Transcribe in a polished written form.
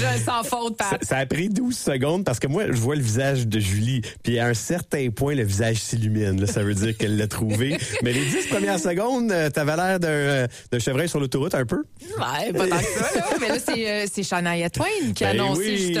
Sans faute, Pat. Ça a pris 12 secondes parce que moi, je vois le visage de Julie, puis à un certain point, le visage s'illumine. Là, ça veut dire qu'elle l'a trouvé. Mais les 10 premières secondes, t'avais l'air d'un chevreuil sur l'autoroute un peu. Ouais, pas tant que ça, là. Mais là, c'est Shania Twain qui a annoncé justement